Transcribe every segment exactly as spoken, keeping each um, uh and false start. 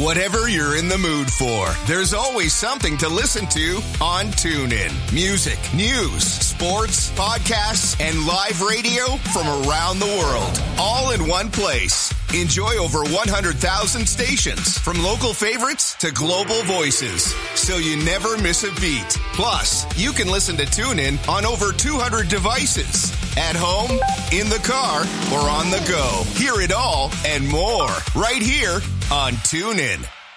Whatever you're in the mood for, there's always something to listen to on TuneIn. Music, news, sports, podcasts, and live radio from around the world, all in one place. Enjoy over one hundred thousand stations, from local favorites to global voices, so you never miss a beat. Plus, you can listen to TuneIn on over two hundred devices. At home, in the car, or on the go. Hear it all and more right here on TuneIn.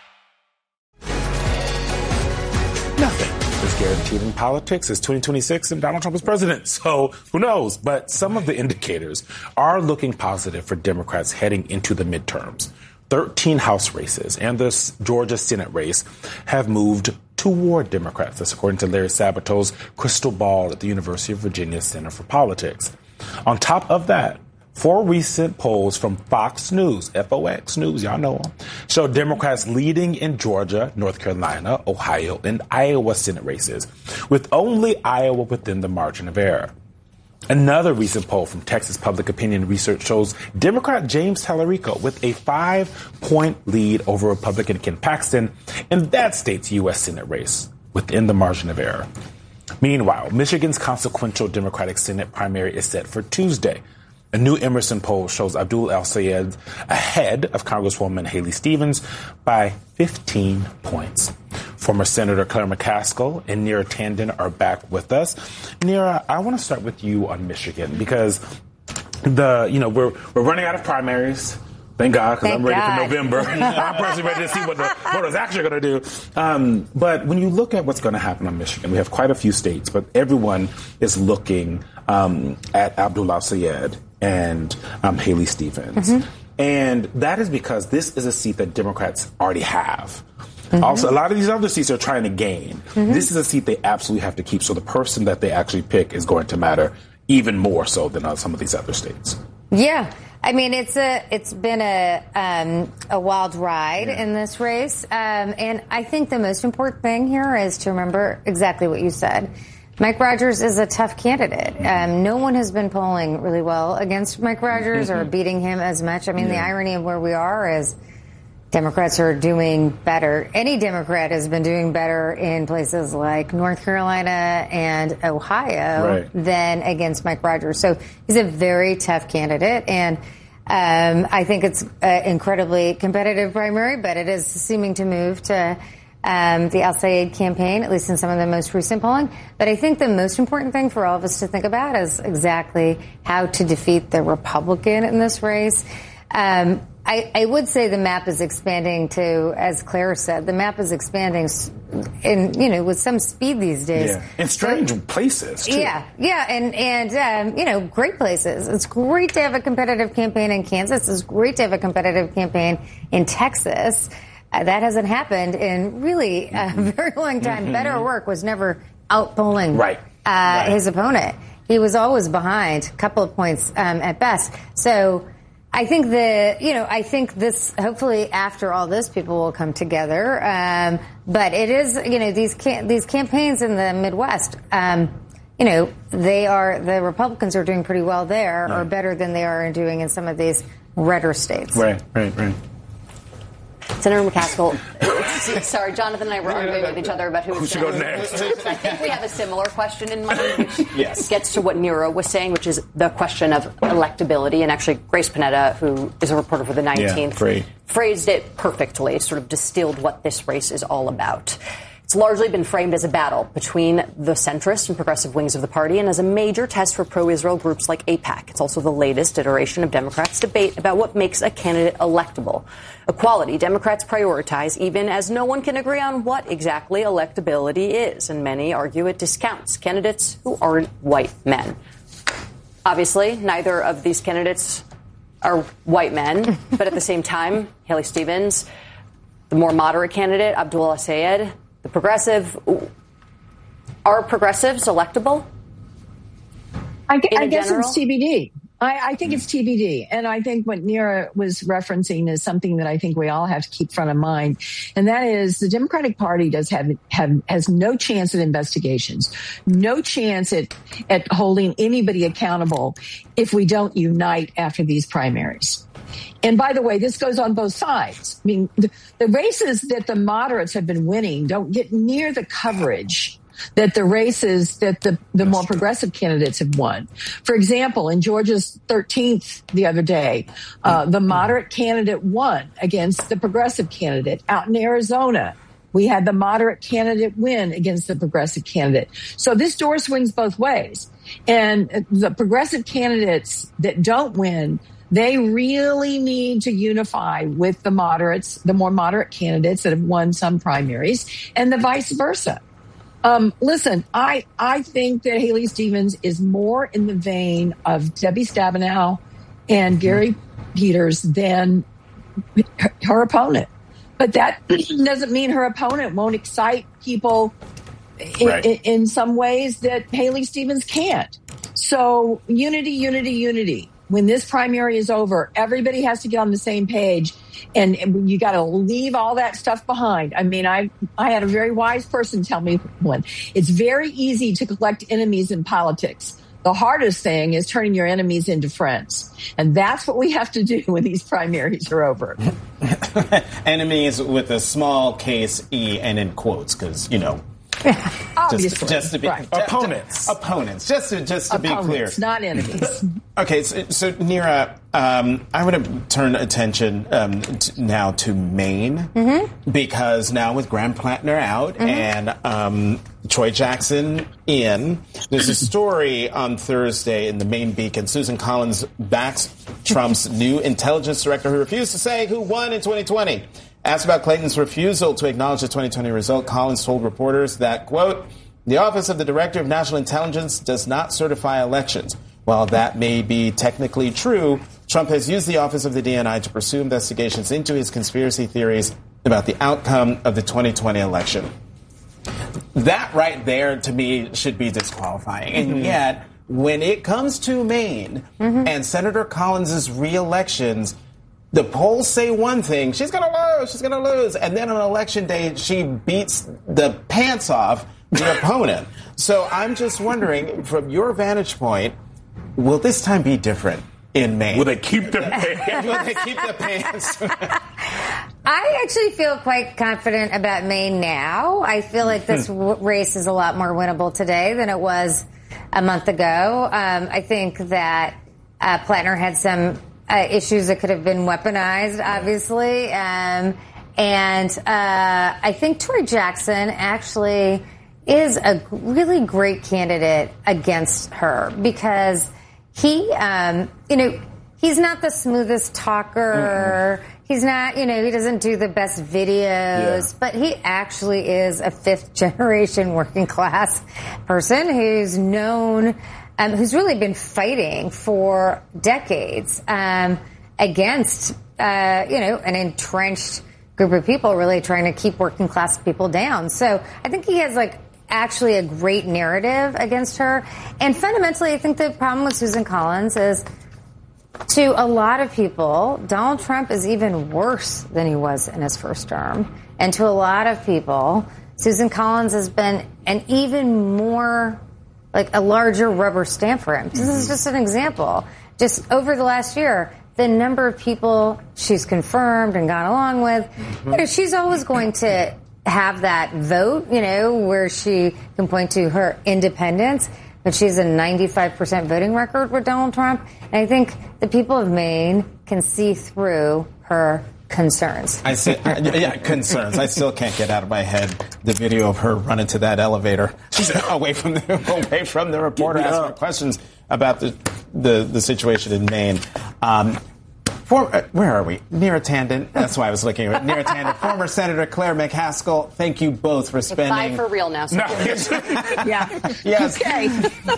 Nothing is guaranteed in politics. It's twenty twenty-six and Donald Trump is president. So who knows? But some of the indicators are looking positive for Democrats heading into the midterms. thirteen House races and the Georgia Senate race have moved toward Democrats. That's according to Larry Sabato's crystal ball at the University of Virginia Center for Politics. On top of that, four recent polls from Fox News, F O X News, y'all know them, show Democrats leading in Georgia, North Carolina, Ohio, and Iowa Senate races, with only Iowa within the margin of error. Another recent poll from Texas Public Opinion Research shows Democrat James Tallarico with a five-point lead over Republican Ken Paxton in that state's U S Senate race within the margin of error. Meanwhile, Michigan's consequential Democratic Senate primary is set for Tuesday. A new Emerson poll shows Abdul El-Sayed ahead of Congresswoman Haley Stevens by fifteen points. Former Senator Claire McCaskill and Neera Tanden are back with us. Neera, I want to start with you on Michigan because the you know we're we're running out of primaries. Thank God, because I'm ready God. for November. I'm personally ready to see what the voters actually are going to do. Um, but when you look at what's going to happen on Michigan, we have quite a few states, but everyone is looking um, at Abdul El-Sayed and um, Haley Stevens. Mm-hmm. And that is because this is a seat that Democrats already have. Mm-hmm. Also, a lot of these other seats are trying to gain. Mm-hmm. This is a seat they absolutely have to keep. So the person that they actually pick is going to matter even more so than uh, some of these other states. Yeah. I mean, it's a it's been a um, a wild ride yeah. in this race. Um, and I think the most important thing here is to remember exactly what you said. Mike Rogers is a tough candidate. Um, no one has been polling really well against Mike Rogers or beating him as much. I mean, yeah. the irony of where we are is Democrats are doing better. Any Democrat has been doing better in places like North Carolina and Ohio right. than against Mike Rogers. So he's a very tough candidate. And um, I think it's an incredibly competitive primary, but it is seeming to move to um, the El-Sayed campaign, at least in some of the most recent polling. But I think the most important thing for all of us to think about is exactly how to defeat the Republican in this race. Um, I, I would say the map is expanding to, as Claire said, the map is expanding in, you know, with some speed these days. Yeah. In strange so, places, too. Yeah, yeah, and, and um, you know, great places. It's great to have a competitive campaign in Kansas. It's great to have a competitive campaign in Texas. Uh, that hasn't happened in really a very long time. Mm-hmm. Beto O'Rourke was never outpolling right. Uh, right. his opponent. He was always behind, a couple of points um, at best. So I think the, you know, I think this, hopefully after all this, people will come together. Um, but it is, you know, these cam- these campaigns in the Midwest, um, you know, they are, the Republicans are doing pretty well there, yeah. or better than they are doing in some of these redder states. Right, right, right. Senator McCaskill, sorry, Jonathan and I were arguing with each other about who, who was should go next. I think we have a similar question in mind, which yes. gets to what Neera was saying, which is the question of electability. And actually, Grace Panetta, who is a reporter for the nineteenth, yeah, phrased it perfectly, sort of distilled what this race is all about. It's largely been framed as a battle between the centrist and progressive wings of the party and as a major test for pro-Israel groups like AIPAC. It's also the latest iteration of Democrats' debate about what makes a candidate electable. Equality Democrats prioritize, even as no one can agree on what exactly electability is, and many argue it discounts candidates who aren't white men. Obviously, neither of these candidates are white men, but at the same time, Haley Stevens, the more moderate candidate, Abdul El-Sayed, the progressive, are progressives electable? I, I guess general? it's T B D. I, I think it's T B D. And I think what Neera was referencing is something that I think we all have to keep front of mind. And that is the Democratic Party does have, have has no chance at investigations, no chance at, at holding anybody accountable if we don't unite after these primaries. And by the way, this goes on both sides. I mean, the, the races that the moderates have been winning don't get near the coverage that the races that the, the more progressive candidates have won. For example, in Georgia's thirteenth the other day, uh, the moderate candidate won against the progressive candidate. Out in Arizona, we had the moderate candidate win against the progressive candidate. So this door swings both ways. And the progressive candidates that don't win, they really need to unify with the moderates, the more moderate candidates that have won some primaries, and the vice versa. Um, listen, I, I think that Haley Stevens is more in the vein of Debbie Stabenow and Gary Peters than her, her opponent. But that doesn't mean her opponent won't excite people in, right. in, in some ways that Haley Stevens can't. So unity, unity, unity. When this primary is over, everybody has to get on the same page, and, and you got to leave all that stuff behind. I mean, I I had a very wise person tell me one. It's very easy to collect enemies in politics. The hardest thing is turning your enemies into friends. And that's what we have to do when these primaries are over. Enemies with a small case E and in quotes, because, you know, Obviously. Just, just to be right. just, opponents, opponents. Just to just to opponents, be clear, not enemies. Okay, so, so Neera, um, I want to turn attention um, t- now to Maine mm-hmm. because now with Graham Plattner out mm-hmm. and um, Troy Jackson in, there's a story on Thursday in the Maine Beacon. Susan Collins backs Trump's new intelligence director who refused to say who won in twenty twenty. Asked about Clayton's refusal to acknowledge the twenty twenty result, Collins told reporters that, quote, the Office of the Director of National Intelligence does not certify elections. While that may be technically true, Trump has used the Office of the D N I to pursue investigations into his conspiracy theories about the outcome of the twenty twenty election. That right there, to me, should be disqualifying. Mm-hmm. And yet, when it comes to Maine mm-hmm. and Senator Collins' re-elections, the polls say one thing, she's going to lose, she's going to lose. And then on election day, she beats the pants off the opponent. So I'm just wondering, from your vantage point, will this time be different in Maine? Will they keep the pants? Will they keep the pants? I actually feel quite confident about Maine now. I feel like this w- race is a lot more winnable today than it was a month ago. Um, I think that uh, Plattner had some Uh, issues that could have been weaponized, obviously. Um, and uh, I think Troy Jackson actually is a really great candidate against her because he, um, you know, he's not the smoothest talker. Mm-hmm. He's not, you know, he doesn't do the best videos, yeah. but he actually is a fifth generation working class person who's known Um, who's really been fighting for decades um, against, uh, you know, an entrenched group of people really trying to keep working class people down. So I think he has, like, actually a great narrative against her. And fundamentally, I think the problem with Susan Collins is, to a lot of people, Donald Trump is even worse than he was in his first term. And to a lot of people, Susan Collins has been an even more... like a larger rubber stamp for him. This mm-hmm. is just an example. Just over the last year, the number of people she's confirmed and gone along with, mm-hmm. you know, she's always going to have that vote, you know, where she can point to her independence, but she's a ninety-five percent voting record with Donald Trump. And I think the people of Maine can see through her concerns. I see, yeah, concerns. I still can't get out of my head the video of her running to that elevator away from the away from the reporter yeah. asking her questions about the, the the situation in Maine. Um, for, uh, where are we? Neera Tanden. That's why I was looking at Neera Tanden. Former Senator Claire McCaskill. Thank you both for spending. Bye for real now. So no. yeah. Yes. Okay.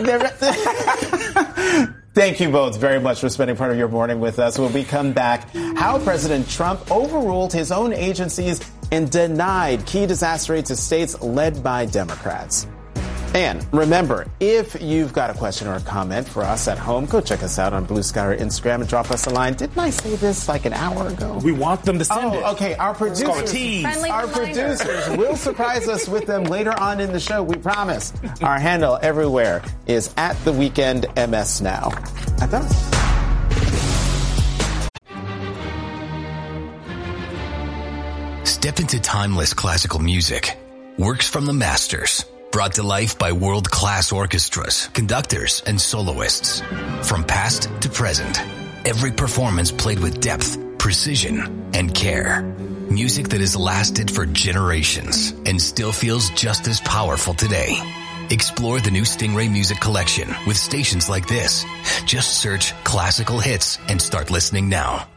Thank you both very much for spending part of your morning with us. When we come back, how President Trump overruled his own agencies and denied key disaster aid to states led by Democrats. And remember, if you've got a question or a comment for us at home, go check us out on Blue Sky or Instagram and drop us a line. Didn't I say this like an hour ago? We want them to send oh, it. okay. Our producers, our producers will surprise us with them later on in the show. We promise. Our handle everywhere is at The Weekend M S Now. I thought. Step into timeless classical music. Works from the masters, brought to life by world-class orchestras, conductors, and soloists. From past to present, every performance played with depth, precision, and care. Music that has lasted for generations and still feels just as powerful today. Explore the new Stingray Music Collection with stations like this. Just search classical hits and start listening now.